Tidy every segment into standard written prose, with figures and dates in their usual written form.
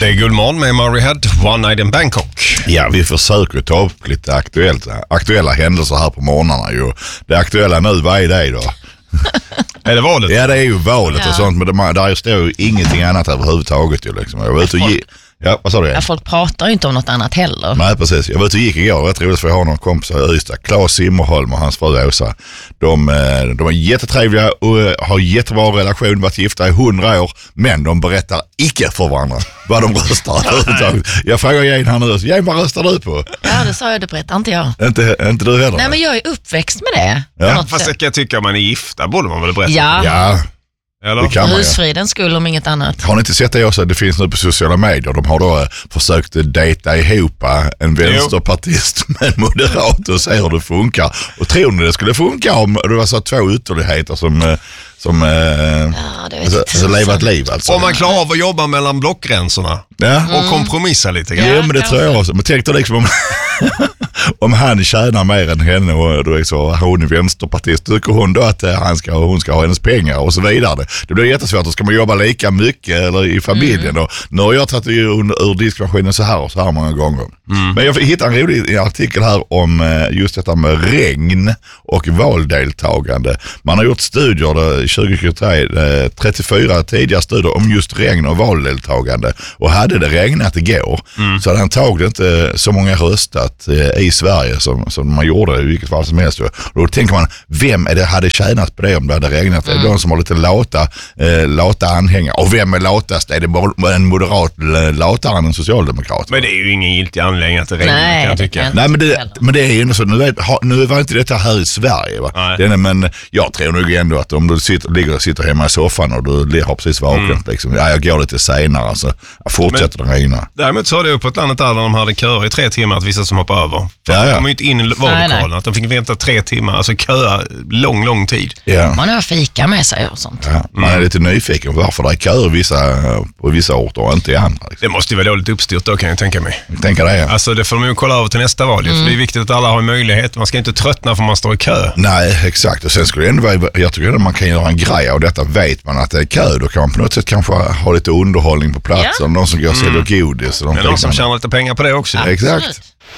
Det är Guldmorgon med Murray One Night in Bangkok. Ja, vi försöker ta upp lite aktuella händelser här på morgnarna. Ju. Det aktuella nu, vad är det då? Är det valet? Ja, det är ju valet och sånt, men där står ju ingenting annat överhuvudtaget. Ju, liksom. Jag var ute och Ja, vad sa du? Ja, folk pratar ju inte om något annat heller. Nej, precis. Jag var ute och gick igår. Jag tror att jag har någon kompis i Ystad. Claes Simmerholm och hans fru Åsa. De är jättetrevliga och har jättebra relation. Varit gifta i 100 år. Men de berättar icke för varandra vad de röstar. Jag frågar Jane här nu. Jane, vad röstar du på? Ja, det sa jag. Det berättar inte jag. Inte du heller? Nej, men jag är uppväxt med det. Ja. Fast jag tycker om man är gifta borde man väl berätta. Ja. Eller? Det kan man, husfridens skull om inget annat. Har ni inte sett det också? Det finns nu på sociala medier. De har då försökt dejta ihop en vänsterpartist med en moderat och se hur det funkar. Och tror ni det skulle funka om det var så två ytterligheter som lever ett liv alltså. Om man klarar av att jobba mellan blockgränserna och kompromissa lite grann. Ja, men det tror jag också. Men tänk då liksom om han tjänar mer än henne och då är så hon är vänsterpartist, tycker hon då att hon ska ha hennes pengar och så vidare. Det blir jättesvårt. Då ska man jobba lika mycket eller i familjen. Och nu har jag tagit ur diskmaskinen så här många gånger. Men jag hittade en rolig artikel här om just detta med regn och valdeltagande. Man har gjort studier 2023, 34 tidiga studier om just regn och valdeltagande. Och hade det regnat igår så hade antagligen inte så många röstat i Sverige som man gjorde i vilket fall som helst. Och då tänker man, vem är det hade tjänat på det om det hade regnat? Är det de som har lite lata anhängare? Och vem är latast? Är det en moderat latare än en socialdemokrat? Men det är ju ingen giltig anledning att det regnar, kan jag tycka. Nej, men det är ju ändå så. Nu var inte detta här i Sverige, va? Men jag tror nog ändå att om du sitter hemma i soffan och du har precis vaknat, liksom, jag går lite senare, så jag fortsätter det regna. Däremot så det på ett annat där de hade köer i 3 timmar att vissa som hoppar över. De kom ju inte in i vallokalen, att de fick vänta 3 timmar, alltså köa lång tid. Ja. Man har fika med sig och sånt. Ja, man är lite nyfiken varför det är köer på vissa orter och inte i andra. Liksom. Det måste ju vara dåligt uppstyrt då, kan jag tänka mig. Tänka det, ja. Alltså det får de ju kolla över till nästa val. För det är viktigt att alla har möjlighet. Man ska inte tröttna för man står i kö. Nej, exakt. Och sen skulle det ändå vara, jag tycker att man kan göra en grej av detta. Vet man att det är kö, då kan man på något sätt kanske ha lite underhållning på plats. Ja. Någon som går och säljer godis. Och någon som tjänar lite pengar på det också. Ja, exakt.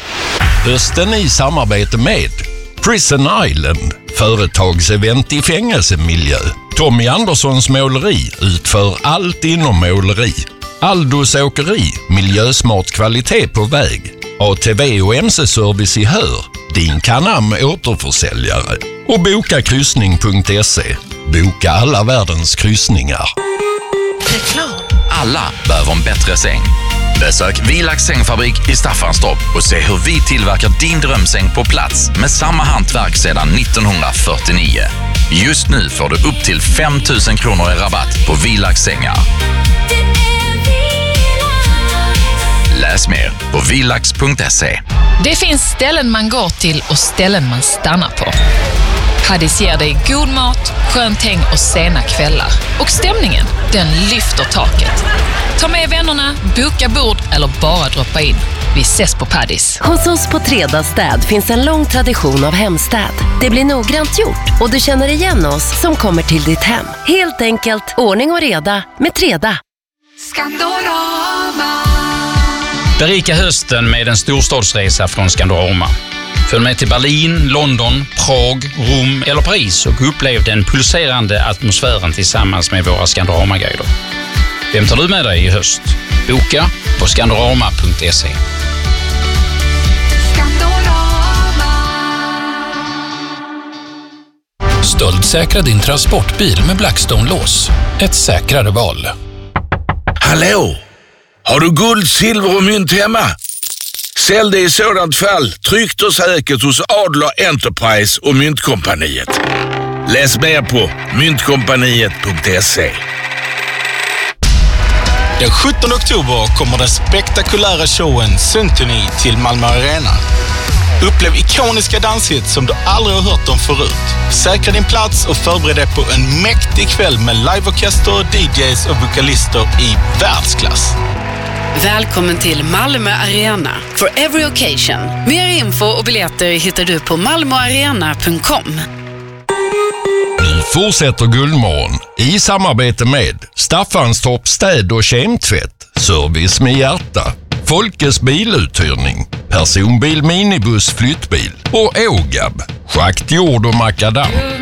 Hösten i samarbete med Prison Island, företagsevent i fängelsemiljö. Tommy Anderssons måleri utför allt inom måleri. Aldos åkeri, miljösmart kvalitet på väg. ATV och MC-service i Hör, din Canam återförsäljare. Och bokakryssning.se, boka alla världens kryssningar. Reklam. Alla behöver en bättre säng. Besök Vilax sängfabrik i Staffanstorp och se hur vi tillverkar din drömsäng på plats med samma hantverk sedan 1949. Just nu får du upp till 5 000 kronor i rabatt på Vilax sängar. Läs mer på vilax.se. Det finns ställen man går till och ställen man stannar på. Paddis ger dig god mat, skönt häng och sena kvällar. Och stämningen, den lyfter taket. Ta med vännerna, boka bord eller bara droppa in. Vi ses på Paddis. Hos oss på Treda städ finns en lång tradition av hemstäd. Det blir noggrant gjort och du känner igen oss som kommer till ditt hem. Helt enkelt, ordning och reda med Treda. Skandorama. Berika hösten med en storstadsresa från Skandorama. Följ med till Berlin, London, Prag, Rom eller Paris och upplev den pulserande atmosfären tillsammans med våra Skandorama-guider. Vem tar du med dig i höst? Boka på skandorama.se. Stöldsäkra din transportbil med Blackstone-lås. Ett säkrare val. Hallå! Har du guld, silver och mynt hemma? Sälj det i sådant fall tryggt och säkert hos Adler Enterprise och Myntkompaniet. Läs mer på myntkompaniet.se. Den 17 oktober kommer den spektakulära showen Symphony till Malmö Arena. Upplev ikoniska danshits som du aldrig har hört om förut. Säkra din plats och förbered dig på en mäktig kväll med liveorkester, DJs och vokalister i världsklass. Välkommen till Malmö Arena for every occasion. Mer info och biljetter hittar du på malmoarena.com. Nu fortsätter Guldmorgon i samarbete med Staffanstorp städ- och kemtvätt. Service med hjärta. Folkes biluthyrning. Personbil, minibuss, flyttbil. Och Ågab. Schakt, jord och makadam.